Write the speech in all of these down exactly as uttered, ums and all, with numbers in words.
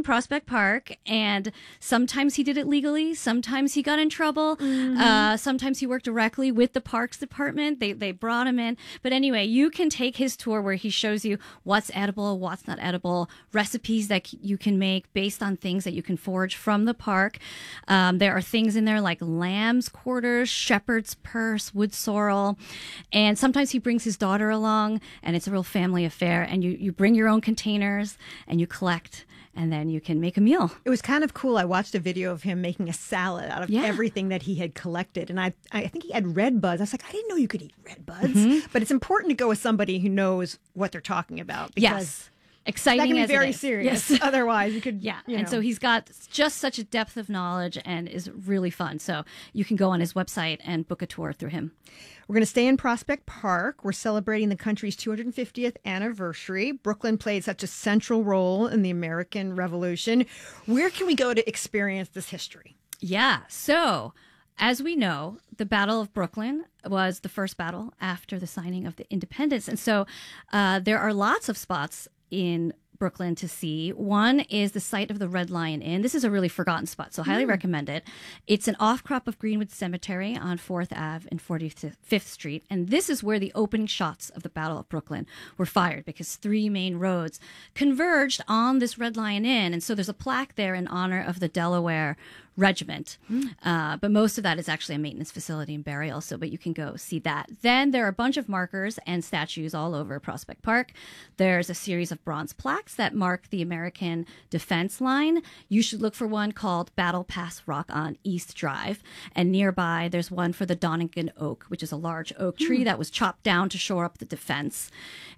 Prospect Park, and sometimes he did it legally, sometimes he got in trouble, mm-hmm. uh, sometimes he worked directly with the Parks Department. They they brought him in. But anyway, you can take his tour where he shows you what's edible, what's not edible, recipes that you can make based on things that you can forage from the park. Um, there are things in there like lamb's quarters, shepherd's purse, wood sorrel, and sometimes he brings his daughter along, and it's a real family affair, and you, you bring your own containers, and you collect, and then you can make a meal. It was kind of cool. I watched a video of him making a salad out of yeah. everything that he had collected, and I I think he had red buds. I was like, I didn't know you could eat red buds, mm-hmm. but it's important to go with somebody who knows what they're talking about, because yes. exciting that can be as very it is. serious. Yes. Otherwise, you could, yeah. you know. And so he's got just such a depth of knowledge and is really fun. So you can go on his website and book a tour through him. We're going to stay in Prospect Park. We're celebrating the country's two hundred fiftieth anniversary. Brooklyn played such a central role in the American Revolution. Where can we go to experience this history? Yeah. So, as we know, the Battle of Brooklyn was the first battle after the signing of the independence. And so uh, there are lots of spots in Brooklyn to see. One is the site of the Red Lion Inn. This is a really forgotten spot, so highly mm. recommend it. It's an off-crop of Greenwood Cemetery on fourth Avenue and forty-fifth Street, and this is where the opening shots of the Battle of Brooklyn were fired, because three main roads converged on this Red Lion Inn, and so there's a plaque there in honor of the Delaware Regiment. Mm. Uh, but most of that is actually a maintenance facility and burial, so but you can go see that. Then there are a bunch of markers and statues all over Prospect Park. There's a series of bronze plaques that mark the American defense line. You should look for one called Battle Pass Rock on East Drive. And nearby, there's one for the Donegan Oak, which is a large oak tree mm. that was chopped down to shore up the defense.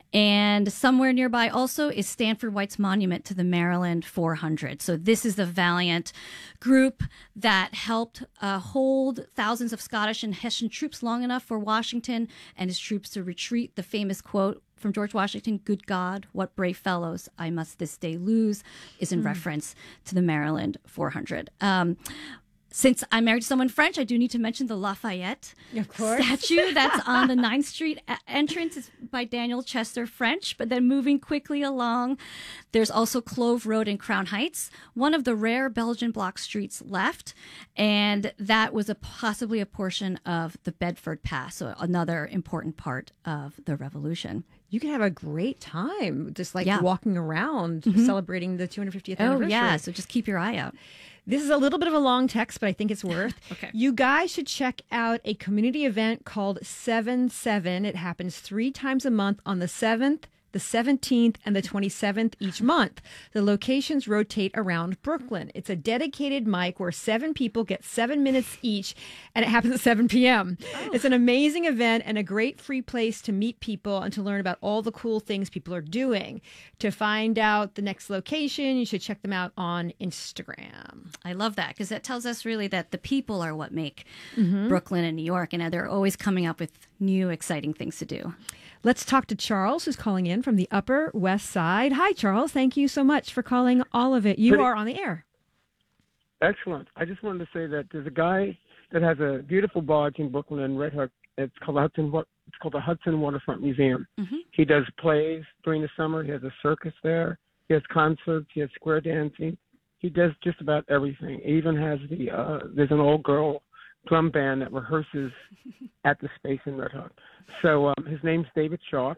And somewhere nearby also is Stanford White's monument to the Maryland four hundred. So this is the valiant group that helped uh, hold thousands of Scottish and Hessian troops long enough for Washington and his troops to retreat. The famous quote from George Washington, "Good God, what brave fellows I must this day lose," is in mm. reference to the Maryland four hundred. Um, Since I'm married to someone French, I do need to mention the Lafayette of course. statue that's on the ninth Street a- entrance. It's by Daniel Chester French. But then moving quickly along, there's also Clove Road in Crown Heights, one of the rare Belgian block streets left. And that was a possibly a portion of the Bedford Pass, so another important part of the Revolution. You can have a great time just like yeah. walking around mm-hmm. celebrating the two hundred fiftieth oh, anniversary. Oh, yeah. So just keep your eye out. This is a little bit of a long text, but I think it's worth. Okay. You guys should check out a community event called seven seven. It happens three times a month on the seventh, the seventeenth, and the twenty-seventh each month. The locations rotate around Brooklyn. It's a dedicated mic where seven people get seven minutes each, and it happens at seven p.m. Oh. It's an amazing event and a great free place to meet people and to learn about all the cool things people are doing. To find out the next location, you should check them out on Instagram. I love that, because that tells us really that the people are what make mm-hmm. Brooklyn and New York, and they're always coming up with new, exciting things to do. Let's talk to Charles, who's calling in from the Upper West Side. Hi, Charles. Thank you so much for calling all of it. You Pretty, are on the air. Excellent. I just wanted to say that there's a guy that has a beautiful barge in Brooklyn and Red Hook. It's called Hudson. It's called the Hudson Waterfront Museum. Mm-hmm. He does plays during the summer. He has a circus there. He has concerts. He has square dancing. He does just about everything. He even has the uh, there's an old girl drum band that rehearses at the space in Red Hook. So um, his name's David Shaw,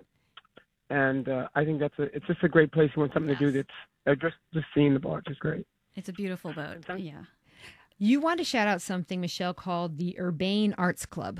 and uh, I think that's a it's just a great place. You want something yes. to do that's uh, just just seeing the barge is great. It's a beautiful boat. Yeah. You want to shout out something, Michelle, called the Urbane Arts Club.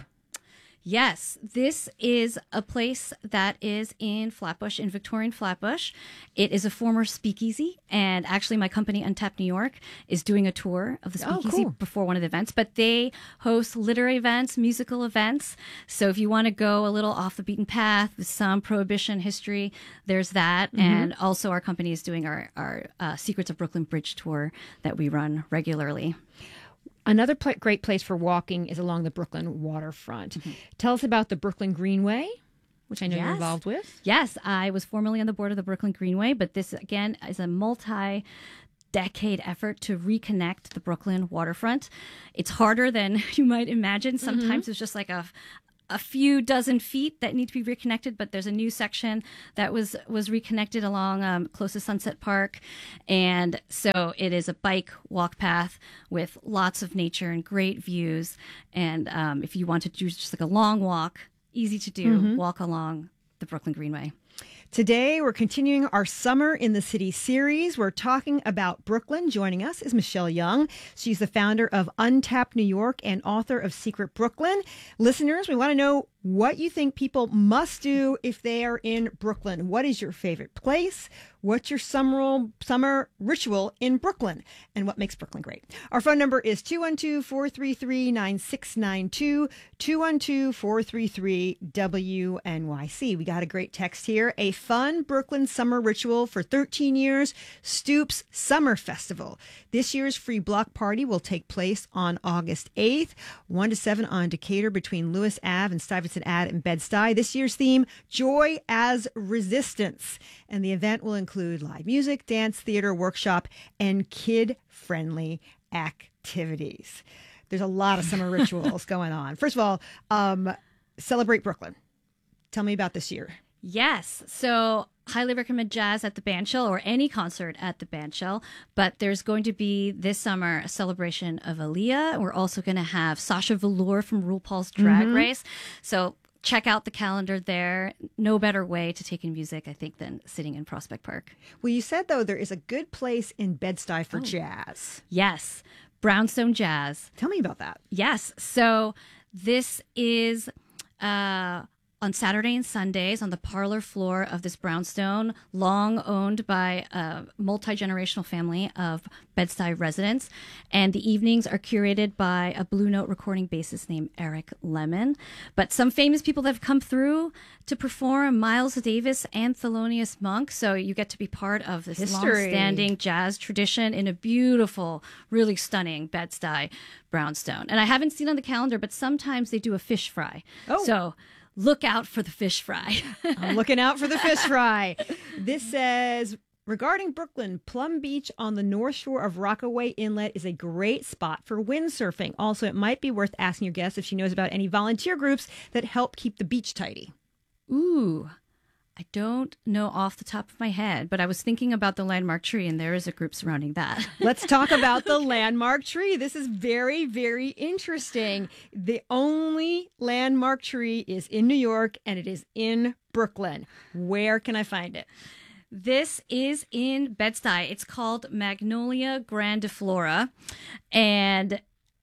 Yes, this is a place that is in Flatbush, in Victorian Flatbush. It is a former speakeasy, and actually my company, Untapped New York, is doing a tour of the speakeasy oh, cool. before one of the events. But they host literary events, musical events. So if you want to go a little off the beaten path with some Prohibition history, there's that. Mm-hmm. And also our company is doing our, our uh, Secrets of Brooklyn Bridge tour that we run regularly. Another pl- great place for walking is along the Brooklyn waterfront. Mm-hmm. Tell us about the Brooklyn Greenway, which I know yes. you're involved with. Yes, I was formerly on the board of the Brooklyn Greenway, but this, again, is a multi- decade effort to reconnect the Brooklyn waterfront. It's harder than you might imagine. Sometimes mm-hmm. it's just like a a few dozen feet that need to be reconnected, but there's a new section that was was reconnected along um, close to Sunset Park. And so it is a bike walk path with lots of nature and great views. And um, if you want to do just like a long walk, easy to do, mm-hmm. walk along the Brooklyn Greenway. Today, we're continuing our Summer in the City series. We're talking about Brooklyn. Joining us is Michelle Young. She's the founder of Untapped New York and author of Secret Brooklyn. Listeners, we want to know what you think people must do if they are in Brooklyn. What is your favorite place? What's your summer, summer ritual in Brooklyn? And what makes Brooklyn great? Our phone number is two one two, four three three, nine six nine two, two one two, four three three, W N Y C. We got a great text here. A fun Brooklyn summer ritual for thirteen years, Stoops Summer Festival. This year's free block party will take place on August eighth, one to seven on Decatur between Lewis Avenue and Stuyvesant Ave in Bed-Stuy. This year's theme, Joy as Resistance. And the event will include live music, dance, theater, workshop, and kid-friendly activities. There's a lot of summer rituals going on. First of all, um, celebrate Brooklyn. Tell me about this year. Yes. So highly recommend jazz at the Bandshell or any concert at the Bandshell. But there's going to be this summer a celebration of Aaliyah. We're also going to have Sasha Velour from RuPaul's Drag mm-hmm. Race. So check out the calendar there. No better way to take in music, I think, than sitting in Prospect Park. Well, you said, though, there is a good place in Bed-Stuy for oh. jazz. Yes. Brownstone Jazz. Tell me about that. Yes. So this is uh, on Saturday and Sundays on the parlor floor of this brownstone, long owned by a multi-generational family of Bed-Stuy residents. And the evenings are curated by a Blue Note recording bassist named Eric Lemon. But some famous people that have come through to perform, Miles Davis and Thelonious Monk. So you get to be part of this History. long-standing jazz tradition in a beautiful, really stunning Bed-Stuy brownstone. And I haven't seen on the calendar, but sometimes they do a fish fry. Oh. So look out for the fish fry. I'm looking out for the fish fry. This says, regarding Brooklyn, Plum Beach on the north shore of Rockaway Inlet is a great spot for windsurfing. Also, it might be worth asking your guest if she knows about any volunteer groups that help keep the beach tidy. Ooh, I don't know off the top of my head, but I was thinking about the landmark tree, and there is a group surrounding that. Let's talk about the landmark tree. This is very, very interesting. The only landmark tree is in New York, and it is in Brooklyn. Where can I find it? This is in Bed-Stuy. It's called Magnolia grandiflora, and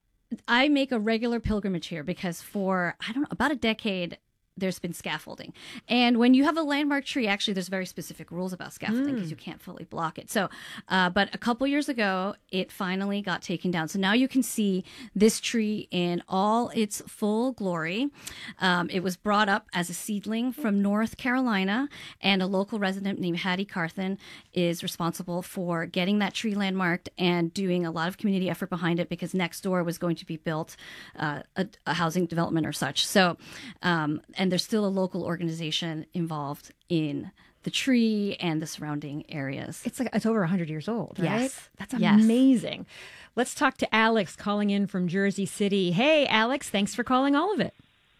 I make a regular pilgrimage here because for, I don't know, about a decade, there's been scaffolding. And when you have a landmark tree, actually, there's very specific rules about scaffolding because mm. you can't fully block it. So, uh, but a couple years ago, it finally got taken down. So now you can see this tree in all its full glory. Um, it was brought up as a seedling from North Carolina, and a local resident named Hattie Carthen is responsible for getting that tree landmarked and doing a lot of community effort behind it because next door was going to be built uh, a, a housing development or such. So, um, and there's still a local organization involved in the tree and the surrounding areas. It's like it's over one hundred years old, right? Yes. That's yes. amazing. Let's talk to Alex calling in from Jersey City. Hey, Alex, thanks for calling all of it.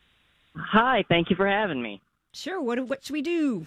Hi, thank you for having me. Sure. What, what should we do?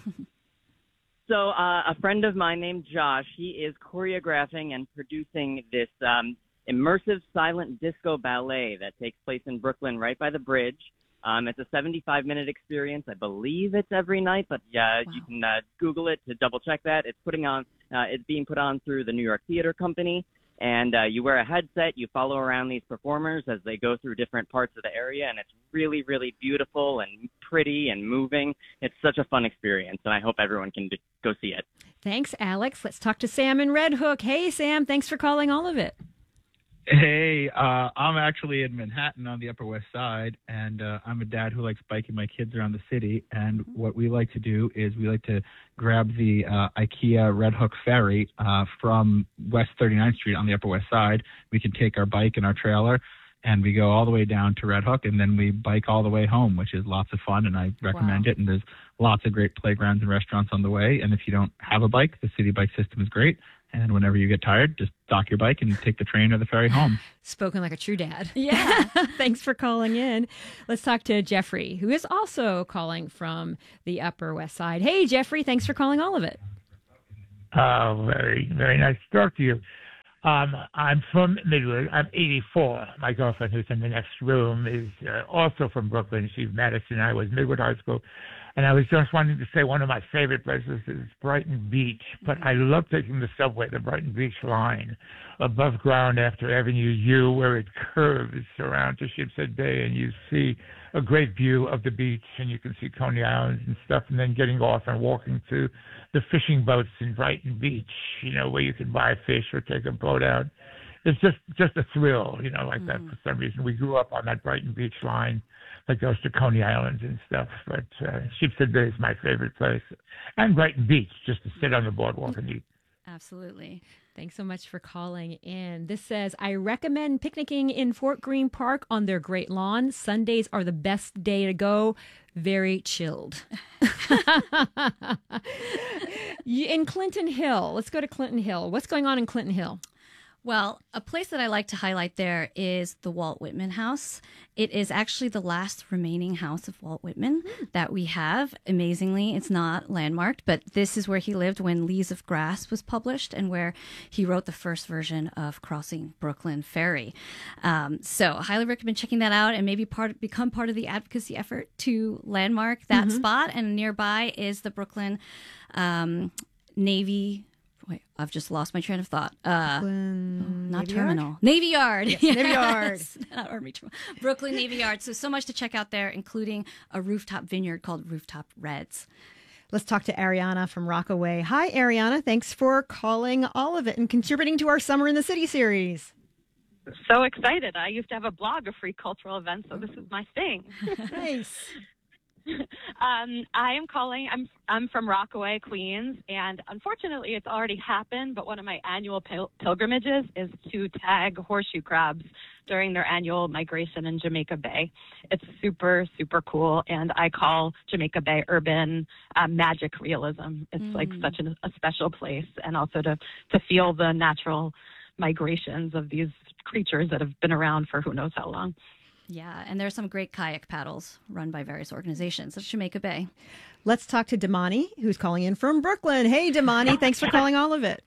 So uh, a friend of mine named Josh, he is choreographing and producing this um, immersive silent disco ballet that takes place in Brooklyn right by the bridge. Um, it's a seventy-five minute experience. I believe it's every night, but yeah, wow. you can uh, Google it to double check that. It's putting on, uh, it's being put on through the New York Theater Company, and uh, you wear a headset. You follow around these performers as they go through different parts of the area, and it's really, really beautiful and pretty and moving. It's such a fun experience, and I hope everyone can d- go see it. Thanks, Alex. Let's talk to Sam in Red Hook. Hey, Sam, thanks for calling all of it. Hey, uh, I'm actually in Manhattan on the Upper West Side, and uh, I'm a dad who likes biking my kids around the city. And what we like to do is we like to grab the uh, IKEA Red Hook ferry uh, from West thirty-ninth Street on the Upper West Side. We can take our bike and our trailer, and we go all the way down to Red Hook, and then we bike all the way home, which is lots of fun, and I recommend wow. it. And there's lots of great playgrounds and restaurants on the way. And if you don't have a bike, the city bike system is great. And whenever you get tired, just dock your bike and take the train or the ferry home. Spoken like a true dad. Yeah. Thanks for calling in. Let's talk to Jeffrey, who is also calling from the Upper West Side. Hey, Jeffrey, thanks for calling all of it. Uh, very, very nice to talk to you. Um, I'm from Midwood. I'm eighty-four. My girlfriend, who's in the next room, is uh, also from Brooklyn. She's Madison. I was Midwood High School. And I was just wanting to say one of my favorite places is Brighton Beach. But I love taking the subway, the Brighton Beach line, above ground after Avenue U, where it curves around to Sheepshead Bay, and you see a great view of the beach, and you can see Coney Island and stuff, and then getting off and walking to the fishing boats in Brighton Beach, you know, where you can buy fish or take a boat out. It's just just a thrill, you know, like mm. that for some reason. We grew up on that Brighton Beach line that goes to Coney Island and stuff. But uh, Sheepshead Bay is my favorite place. And Brighton Beach, just to sit on the boardwalk and eat. Absolutely. Thanks so much for calling in. This says, I recommend picnicking in Fort Greene Park on their great lawn. Sundays are the best day to go. Very chilled. In Clinton Hill, let's go to Clinton Hill. What's going on in Clinton Hill? Well, a place that I like to highlight there is the Walt Whitman House. It is actually the last remaining house of Walt Whitman that we have. Amazingly, it's not landmarked, but this is where he lived when Leaves of Grass was published and where he wrote the first version of Crossing Brooklyn Ferry. Um, so I highly recommend checking that out and maybe part become part of the advocacy effort to landmark that mm-hmm. spot. And nearby is the Brooklyn um, Navy Wait, I've just lost my train of thought. Uh, Brooklyn, not Navy terminal. Yard? Navy Yard. Yes, yes. Navy Yard. Not Army Terminal. Brooklyn Navy Yard. So, so much to check out there, including a rooftop vineyard called Rooftop Reds. Let's talk to Ariana from Rockaway. Hi, Ariana. Thanks for calling all of it and contributing to our Summer in the City series. So excited. I used to have a blog of free cultural events, so this is my thing. Nice. Um, I am calling, I'm I'm from Rockaway, Queens, and unfortunately it's already happened, but one of my annual pil- pilgrimages is to tag horseshoe crabs during their annual migration in Jamaica Bay. It's super, super cool, and I call Jamaica Bay urban uh, magic realism. It's mm. like such an, a special place, and also to, to feel the natural migrations of these creatures that have been around for who knows how long. Yeah, and there's some great kayak paddles run by various organizations at Jamaica Bay. Let's talk to Damani, who's calling in from Brooklyn. Hey, Damani, thanks for calling all of it.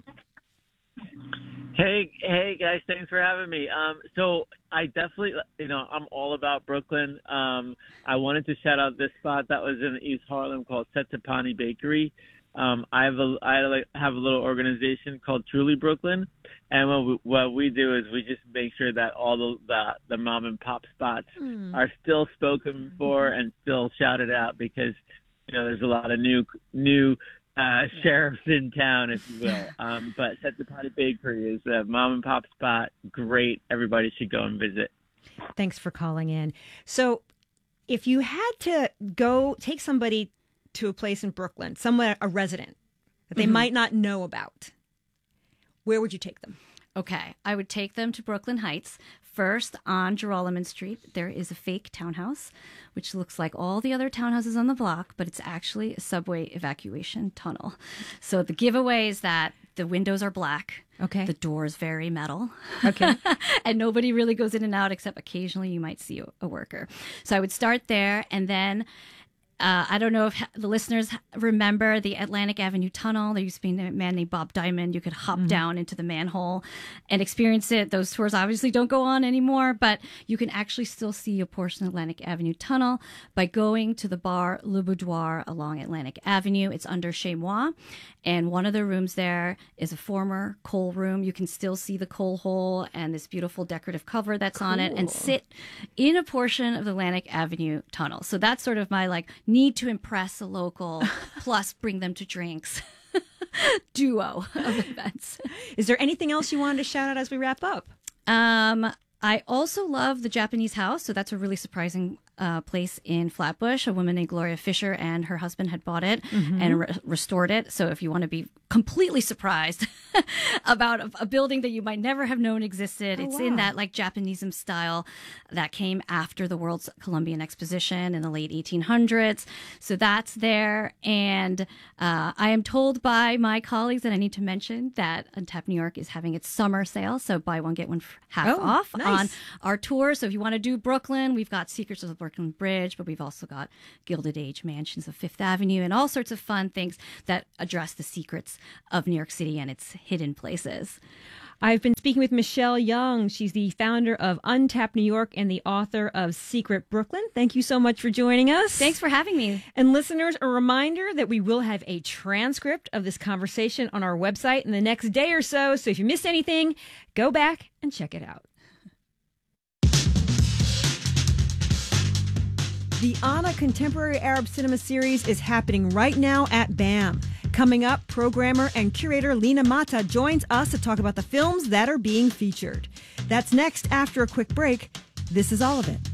Hey, hey guys, thanks for having me. Um, so I definitely, you know, I'm all about Brooklyn. Um, I wanted to shout out this spot that was in East Harlem called Setapani Bakery. Um, I have a I have a little organization called Truly Brooklyn, and what we, what we do is we just make sure that all the the, the mom and pop spots mm. are still spoken for and still shouted out, because you know there's a lot of new new uh, sheriffs in town, if you will. Um, but Setapani Bakery is a mom and pop spot. Great, everybody should go and visit. Thanks for calling in. So, if you had to go take somebody to a place in Brooklyn, somewhere, a resident that they mm-hmm. might not know about, where would you take them? Okay, I would take them to Brooklyn Heights. First, on Girolamo Street, there is a fake townhouse, which looks like all the other townhouses on the block, but it's actually a subway evacuation tunnel. So the giveaway is that the windows are black. Okay. The door's very metal. Okay. And nobody really goes in and out, except occasionally you might see a, a worker. So I would start there, and then Uh, I don't know if the listeners remember the Atlantic Avenue Tunnel. There used to be a man named Bob Diamond. You could hop mm-hmm. down into the manhole and experience it. Those tours obviously don't go on anymore, but you can actually still see a portion of Atlantic Avenue Tunnel by going to the bar Le Boudoir along Atlantic Avenue. It's under Chez Moi, and one of the rooms there is a former coal room. You can still see the coal hole and this beautiful decorative cover that's cool. on it, and sit in a portion of the Atlantic Avenue Tunnel. So that's sort of my like need to impress a local plus bring them to drinks duo of events. Is there anything else you wanted to shout out as we wrap up? Um, I also love the Japanese House. So that's a really surprising uh, place in Flatbush. A woman named Gloria Fisher and her husband had bought it mm-hmm. and re- restored it. So if you want to be completely surprised about a, a building that you might never have known existed. Oh, it's wow. in that like Japanism style that came after the World's Columbian Exposition in the late eighteen hundreds. So that's there. And uh, I am told by my colleagues that I need to mention that Untapped New York is having its summer sale. So buy one, get one half Oh, off nice. on our tour. So if you want to do Brooklyn, we've got Secrets of the Brooklyn Bridge, but we've also got Gilded Age Mansions of Fifth Avenue and all sorts of fun things that address the secrets of New York City and its hidden places. I've been speaking with Michelle Young. She's the founder of Untapped New York and the author of Secret Brooklyn. Thank you so much for joining us. Thanks for having me. And listeners, a reminder that we will have a transcript of this conversation on our website in the next day or so. So if you missed anything, go back and check it out. The Anna Contemporary Arab Cinema Series is happening right now at B A M. Coming up, programmer and curator Lena Mata joins us to talk about the films that are being featured. That's next after a quick break. This is all of it.